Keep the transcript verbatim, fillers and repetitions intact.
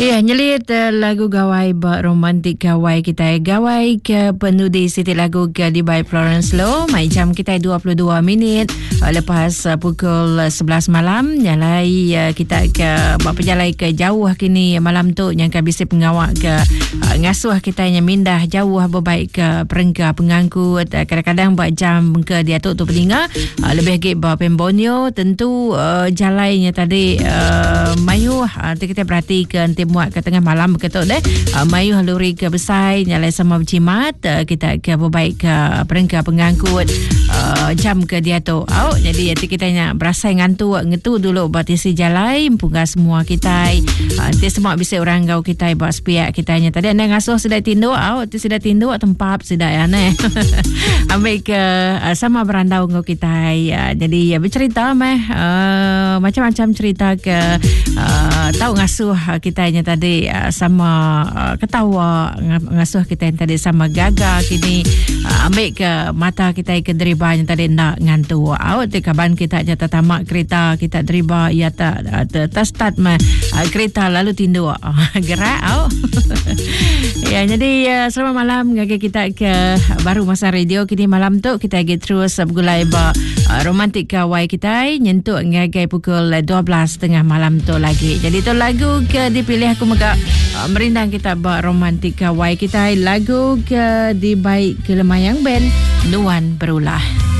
Ya, nyelit uh, lagu gawai ba romantik gawai kita gawai ke penudi Siti Lagu ke di by Florence Low. Mai jam kita dua puluh dua minit uh, lepas uh, pukul sebelas malam. Nyalai uh, kita ke buat perjalanan ke jauh kini malam tu yang ke bisip pengawak ke uh, ngasuh kita yang mindah jauh berbaik ke perengga pengangkut. Uh, kadang-kadang buat jam ke dia tu tu pelinga uh, lebih gig bawa pembonyo tentu uh, jalannya tadi uh, mayuh uh, kita perhatikan tim muat ke tengah malam begitu deh. Uh, mayu haluri ke besai nyalai sama bercimat uh, kita ke berbaik ke perengga pengangkut uh, jam ke dia tu. Oh, jadi hati kita nak berasa ngantuk ngetu dulu buat isi jalai punga semua kita. Uh, ti semua bisa orang gau kita buat spiak kita nya tadi anda ngasuh sudah tindu. Oh, ti sudah tindu tempap sudah ya ne. Ambil ke uh, sama berandau ngau kita. Uh, jadi ya bercerita meh uh, macam-macam cerita ke uh, tahu ngasuh uh, kita nya tadi uh, sama uh, ketawa ngasuh kita yang tadi sama gagal kini uh, ambil ke mata kita ke deriba yang tadi nak ngantuk out di kaban kita je tamak kereta kita deriba ya tak tak start mah uh, kereta lalu tindu uh, gerak out. Ya, jadi uh, selamat malam ngage kita ke baru masa radio kini malam tu kita lagi terus bergulai ba uh, romantik kawai kita nyentuk ngage pukul dua belas tengah malam tu lagi. Jadi tu lagu ke dipilih aku maka uh, merindang kita ba romantik kawai kita lagu ke di baik ke Lemayang Band Nuan Berulah.